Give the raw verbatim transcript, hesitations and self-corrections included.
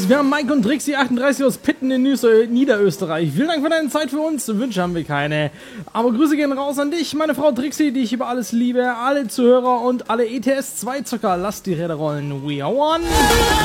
heißt es, wir haben Mike und Trixie achtunddreißig aus Pitten in Nieder- Niederösterreich. Vielen Dank für deine Zeit für uns. Wünsche haben wir keine. Aber Grüße gehen raus an dich, meine Frau Trixie, die ich über alles liebe, alle Zuhörer und alle E T S zwei Zocker. Lasst die Räder rollen. We are one.